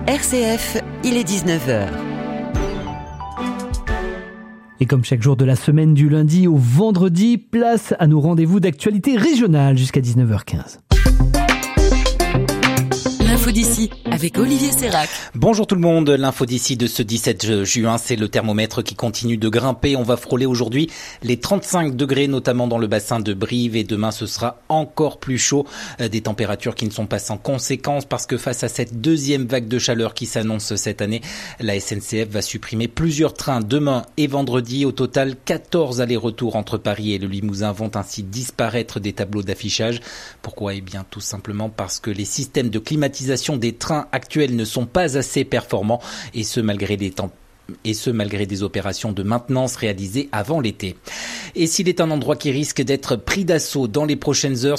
RCF, il est 19h. Et comme chaque jour de la semaine du lundi au vendredi, place à nos rendez-vous d'actualité régionale jusqu'à 19h15. L'info d'ici avec Olivier Sérac. Bonjour tout le monde, l'info d'ici de ce 17 juin, c'est le thermomètre qui continue de grimper. On va frôler aujourd'hui les 35 degrés, notamment dans le bassin de Brive, et demain ce sera encore plus chaud. Des températures qui ne sont pas sans conséquences parce que face à cette deuxième vague de chaleur qui s'annonce cette année, la SNCF va supprimer plusieurs trains demain et vendredi. Au total, 14 allers-retours entre Paris et le Limousin vont ainsi disparaître des tableaux d'affichage. Pourquoi ? Eh bien tout simplement parce que les systèmes de climatisation des trains actuels ne sont pas assez performants, et ce malgré des opérations de maintenance réalisées avant l'été. Et s'il est un endroit qui risque d'être pris d'assaut dans les prochaines heures,